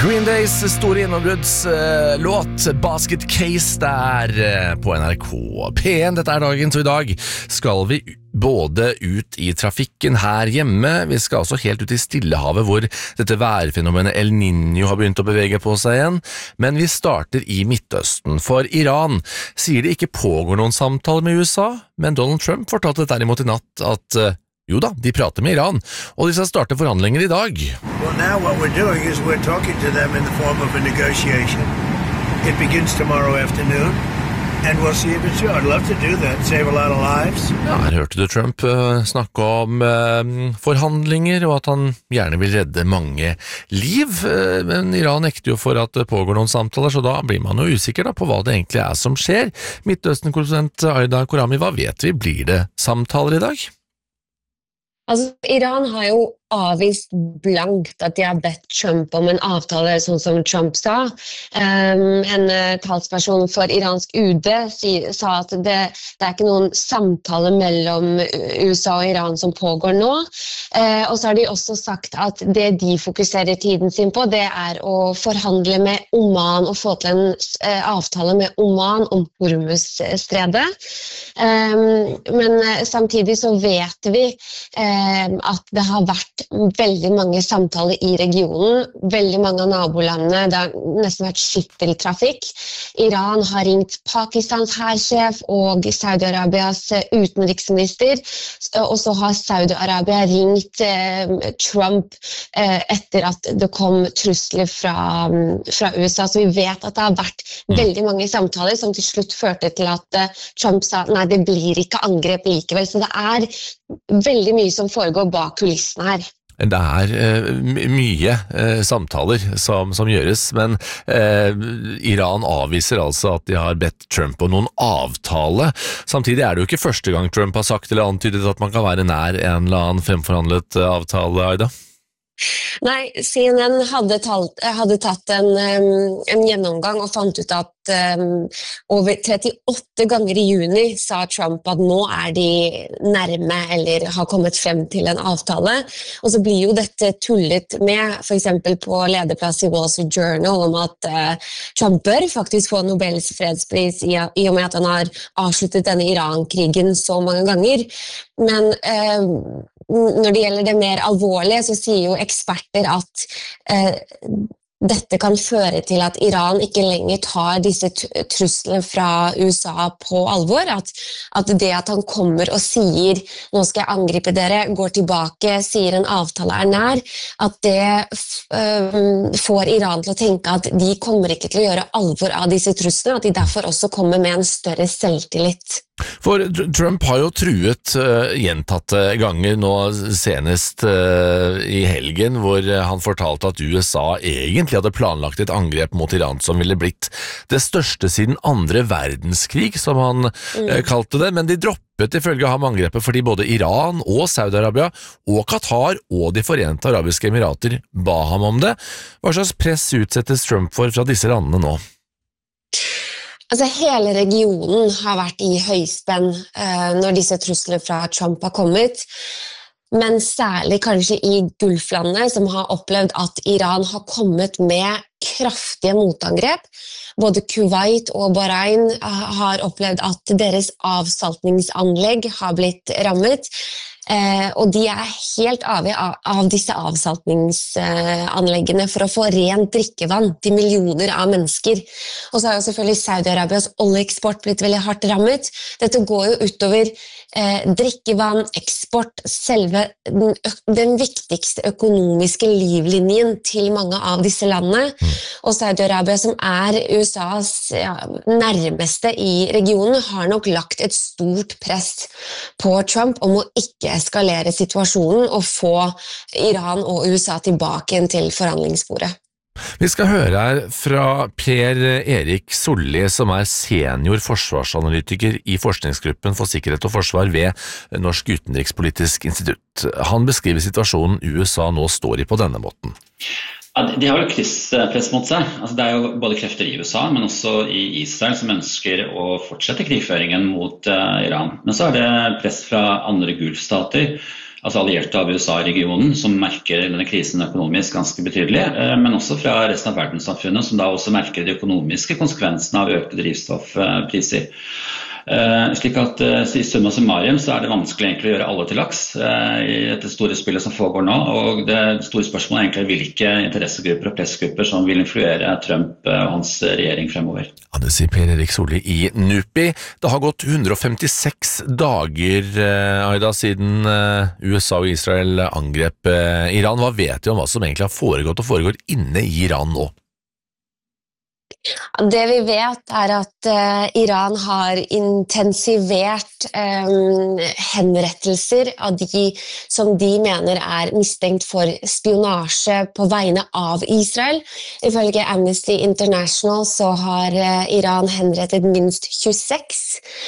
Green Days store gjennombruddslåt Basket Case der på NRK P1. Dette dagen, så I dag skal vi både ut I trafikken her hjemme, vi skal også helt ut I Stillehavet hvor dette værfenomenet El Niño har begynt å bevege på seg igjen, men vi starter I Midtøsten, for Iran sier det ikke pågår noen samtaler med USA, men Donald Trump fortalte derimot I natt at jo da, de prater med Iran, og de skal starte forhandlinger I dag. Well, now what we're doing is we're talking to them in the form of a negotiation. It begins tomorrow afternoon, and we'll see if it's true. I'd love to do that, save a lot of lives. Ja, her hørte du Trump snakke om forhandlinger, og at han gjerne vil redde mange liv, men Iran nekter jo for at det pågår noen samtaler, så da blir man jo usikker da på hva det egentlig som skjer. Midtøsten-korrespondent Aida Korami, hva vet vi? Blir det samtaler I dag? Altså, Iran har jo avvist blankt at de har bedt Trump om en avtale, sånn som Trump sa. En talsperson for iransk UD sa at det ikke noen samtale mellom USA og Iran som pågår nå. Og så har de også sagt at det de fokuserer tiden sin på, det å forhandle med Oman og få til en avtale med Oman om Hormuzstredet. Men samtidig så vet vi at det har vært veldig mange samtaler I regionen, veldig mange av nabolandene, det har nesten vært skytteltrafikk. Iran har ringt Pakistans hærsjef og Saudi-Arabias utenriksminister, og så har Saudi-Arabia ringt Trump etter at det kom trusler fra USA, så vi vet at det har vært veldig mange samtaler som til slutt førte til at Trump sa, nei, det blir ikke angrep likevel, så det veldig mye som foregår bak kulissene her. Det mye samtaler som gjøres, men Iran avviser altså at de har bedt Trump om noen avtale. Samtidig det jo ikke første gang Trump har sagt eller antydet at man kan være nær en eller annen fremforhandlet avtale, Aida. Nei, CNN hadde tatt en gjennomgang og fant ut at over 38 ganger I juni sa Trump at nå de nærme eller har kommet frem til en avtale, og så blir jo dette tullet med, for eksempel på lederplass I Wall Street Journal, om at Trump bør faktisk få Nobels fredspris I og med at han har avsluttet denne Iran-krigen så mange ganger, men når det gjelder det mer alvorlige, så sier jo eksperter at dette kan føre til at Iran ikke lenger tar disse truslene fra USA på alvor, at det at han kommer og sier nå skal jeg angripe dere, går tilbake, sier en avtale nær, at det får Iran til å tenke at de kommer ikke til å gjøre alvor av disse truslene, at de derfor også kommer med en større selvtillit. For Trump har jo truet gjentatte ganger, nå senest I helgen, hvor han fortalte at USA egentlig hadde planlagt et angrep mot Iran som ville blitt det største siden andre verdenskrig, som han kalte det, men de droppet ifølge ham angrepet fordi både Iran og Saudi-Arabia og Qatar og de Forente Arabiske Emirater ba ham om det. Hva slags press utsettes Trump for fra disse landene nå? Altså hele regionen har vært I høyspenn når disse truslene fra Trump har kommet, men særlig kanskje I Gulflandene som har opplevd at Iran har kommet med kraftige motangrep. Både Kuwait og Bahrain har opplevd at deres avsaltningsanlegg har blitt rammet, og de helt avhengig av disse avsaltningsanleggene for å få rent drikkevann til millioner av mennesker. Og så har jo selvfølgelig Saudi-Arabias oljeeksport blitt veldig hardt rammet. Dette går jo utover drikkevann, eksport, selve den viktigste økonomiske livlinjen til mange av disse landene. Og Saudi-Arabia, som USAs nærmeste I regionen, har nok lagt et stort press på Trump om å ikke eskalere situasjonen og få Iran og USA tilbake til forhandlingsbordet. Vi skal høre her fra Per Erik Solli, som senior forsvarsanalytiker I forskningsgruppen for sikkerhet og forsvar ved Norsk utenrikspolitisk institutt. Han beskriver situasjonen USA nå står I på denne måten. Ja, de har jo krysspress mot seg. Altså, det jo både krefter I USA, men også I Israel som ønsker å fortsette krigføringen mot Iran. Men så det press fra andre gulfstater. altså allierte av USA i regionen, som merker denne krisen økonomisk ganske betydelig, men også fra resten av verdenssamfunnet, som da også merker de økonomiske konsekvensene av økte drivstoffpriser. Slik at i summa summarum så det vanskelig egentlig å gjøre alle til laks i dette store spillet som foregår nå, og det store spørsmålet er egentlig hvilke interessegrupper og pressgrupper som vil influere Trump og hans regjering fremover. Ja, det sier Per Erik Solli i NUPI. Det har gått 156 dager, Aida, siden USA og Israel angrep Iran. Hva vet vi om hva som egentlig har foregått og foregår inne i Iran nå? Det vi vet at Iran har intensivert henrettelser av de som de mener mistenkt for spionasje på vegne av Israel. Ifølge Amnesty International så har Iran henrettet minst 26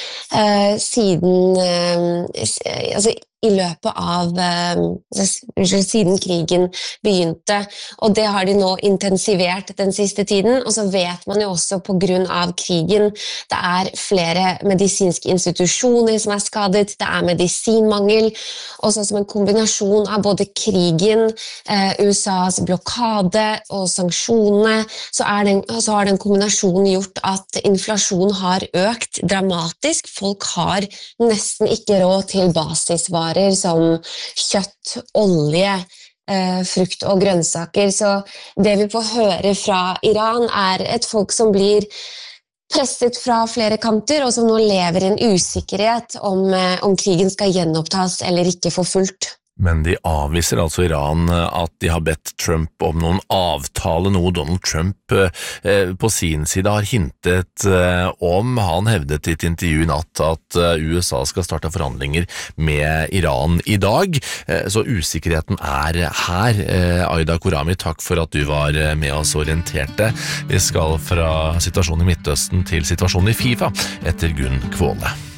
i løpet av siden krigen begynte, og det har de nå intensivert den siste tiden, og så vet man jo også på grunn av krigen, det flere medisinske institusjoner som skadet, det medisinmangel, og så som en kombinasjon av både krigen, USAs blokade og sanksjonene, så har den kombinasjonen gjort at inflasjonen har økt dramatisk. Folk har nesten ikke råd til basisvarer som kjøtt, olje, frukt og grønnsaker. Så det vi får høre fra Iran et folk som blir presset fra flere kanter, og som nå lever i en usikkerhet om krigen skal gjenopptas eller ikke for fullt. Men de avviser altså Iran at de har bedt Trump om noen avtale, noe Donald Trump på sin side har hintet om. Han hevdet i et intervju i natt at USA skal starte forhandlinger med Iran i dag, så usikkerheten her. Aida Korami, takk for at du var med oss og orienterte. Vi skal fra situasjonen i Midtøsten til situasjonen i FIFA etter Gunn Kvåle.